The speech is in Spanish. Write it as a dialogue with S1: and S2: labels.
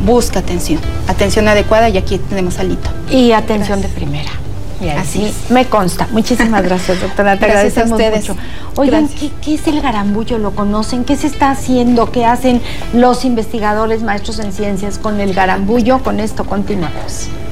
S1: busca atención adecuada, y aquí tenemos a Lito.
S2: Y atención de primera.
S1: Así es.
S2: Me consta. Muchísimas gracias, doctora. Te
S1: Gracias a ustedes.
S2: mucho. Oigan, ¿qué es el garambullo? ¿Lo conocen? ¿Qué se está haciendo? ¿Qué hacen los investigadores, maestros en ciencias con el garambullo? Con esto continuamos.